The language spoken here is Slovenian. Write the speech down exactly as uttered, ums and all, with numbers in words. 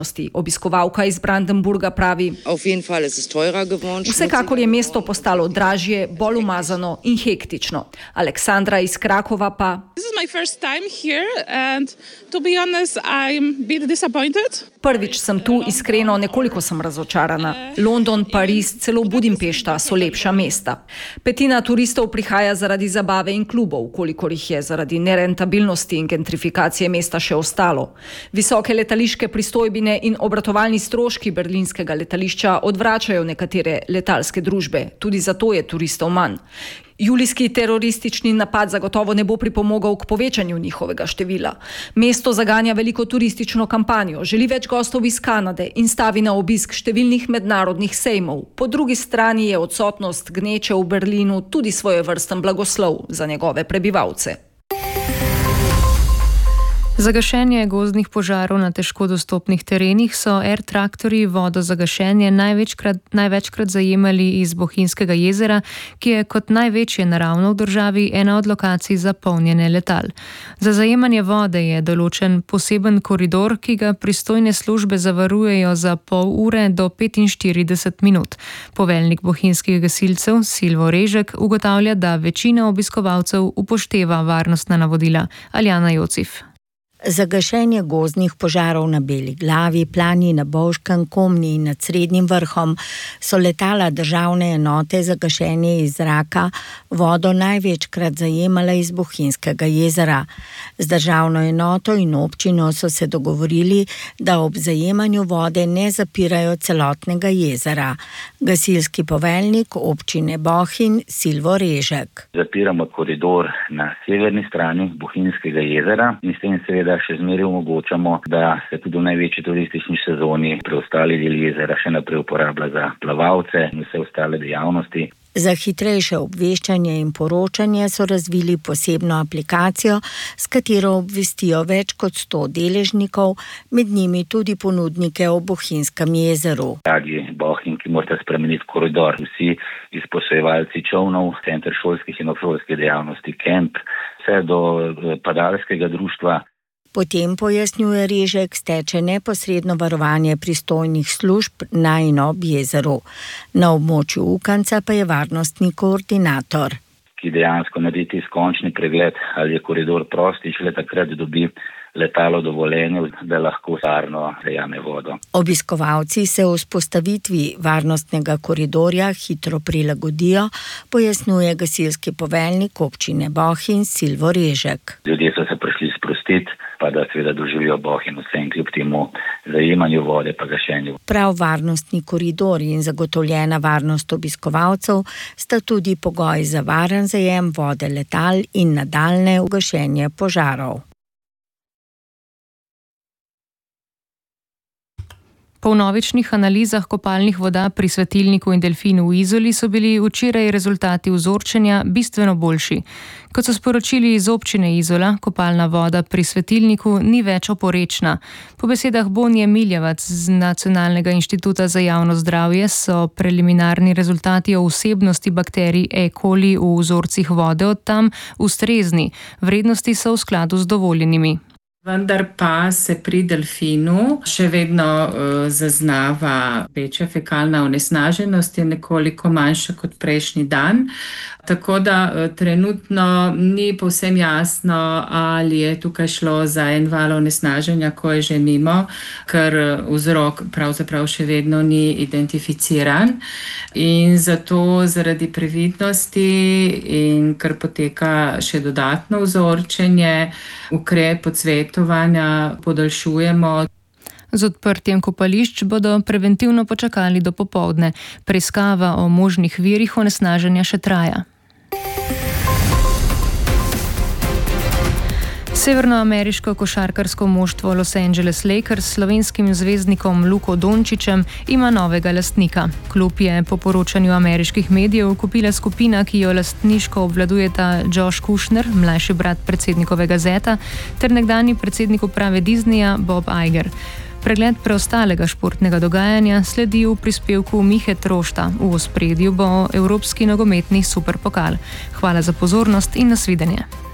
Obiskovalka iz Brandenburga pravi: Vsekakor je mesto postalo dražje, bolj umazano in hektično. Aleksandra iz Krakova pa: Prvič sem tu, iskreno, nekoliko sem razočarana. London, Pariz, celo Budimpešta so lepša mesta. Petina turistov prihaja zaradi zabave in klubov, kolikor jih je zaradi nerentabilnosti in gentrifikacije mesta še ostalo. Visoke letališke pristojbine in obratovalni stroški berlinskega letališča odvračajo nekatere letalske družbe, tudi zato je turistov manj. Julijski teroristični napad zagotovo ne bo pripomogel k povečanju njihovega števila. Mesto zaganja veliko turistično kampanjo, želi več gostov iz Kanade in stavi na obisk številnih mednarodnih sejmov. Po drugi strani je odsotnost gneče v Berlinu tudi svojevrsten blagoslov za njegove prebivalce. Za gašenje gozdnih požarov na težko dostopnih terenih so air traktorji vodo za gašenje največkrat, največkrat zajemali iz Bohinjskega jezera, ki je kot največje naravno v državi ena od lokacij za polnjenje letal. Za zajemanje vode je določen poseben koridor, ki ga pristojne službe zavarujejo za pol ure do petinštirideset minut. Poveljnik bohinjskih gasilcev Silvo Režek ugotavlja, da večina obiskovalcev upošteva varnostna navodila. Aljana Jocif. Za gašenje gozdnih požarov na Beli glavi, Planji, na Bovškem, Komni in nad Srednjim vrhom so letala državne enote za gašenje iz zraka vodo največkrat zajemala iz Bohinjskega jezera. Z državno enoto in občino so se dogovorili, da ob zajemanju vode ne zapirajo celotnega jezera. Gasilski poveljnik občine Bohinj Silvo Režek. Zapiramo koridor na severni strani Bohinjskega jezera in s tem seveda še zmeraj omogočamo, da se tudi v največji turistični sezoni preostali del jezera še naprej uporablja za plavalce in vse ostale dejavnosti. Za hitrejše obveščanje in poročanje so razvili posebno aplikacijo, s katero obvestijo več kot sto deležnikov, med njimi tudi ponudnike ob Bohinjskem jezeru. Dragi Bohinj, ki morate spremeniti koridor, vsi izposojevalci čolnov, center šolskih in obšolskih dejavnosti, kemp, vse do padalskega društva. Potem, pojasnjuje Režek, steče neposredno varovanje pristojnih služb na in ob jezeru. Na območju Ukanca pa je varnostni koordinator, ki dejansko naredi končni pregled, ali je koridor prost, in šele takrat dobi letalo dovoljenje, da lahko varno zajame vodo. Obiskovalci se v vzpostavitvi varnostnega koridorja hitro prilagodijo, pojasnjuje gasilski poveljnik občine Bohinj Silvo Režek. Ljudje so se prišli sprostiti, pa da seveda doživijo Bohinj vsem kljub temu zajemanju vode pa gašenju. Prav varnostni koridor in zagotovljena varnost obiskovalcev sta tudi pogoj za varen zajem vode letal in nadaljnje ugašenje požarov. Po vnovičnih analizah kopalnih voda pri svetilniku in delfinu v Izoli so bili včeraj rezultati vzorčenja bistveno boljši. Kot so sporočili iz občine Izola, kopalna voda pri svetilniku ni več oporečna. Po besedah Bonje Miljevac z Nacionalnega inštituta za javno zdravje so preliminarni rezultati o vsebnosti bakterij E. coli v vzorcih vode od tam ustrezni. Vrednosti so v skladu z dovoljenimi. Vendar pa se pri delfinu še vedno uh, zaznava večja fekalna onesnaženost, je nekoliko manjša kot prejšnji dan. Tako da uh, trenutno ni povsem jasno, ali je tukaj šlo za en val onesnaženja, ko je že mimo, ker vzrok pravzaprav še vedno ni identificiran. In zato zaradi previdnosti in ker poteka še dodatno vzorčenje, ukrep odsvetovanja podaljšujemo. Z odprtjem kopališč bodo preventivno počakali do popoldne. Preiskava o možnih virih onesnaženja še traja. Severnoameriško košarkarsko moštvo Los Angeles Lakers s slovenskim zvezdnikom Luko Dončićem ima novega lastnika. Klub je po poročanju ameriških medijev kupila skupina, ki jo lastniško obvladujeta Josh Kushner, mlajši brat predsednikovega zeta, ter nekdanji predsednik uprave Disneyja Bob Iger. Pregled preostalega športnega dogajanja sledi v prispevku Mihe Trošta. V ospredju bo evropski nogometni superpokal. Hvala za pozornost in nasvidenje.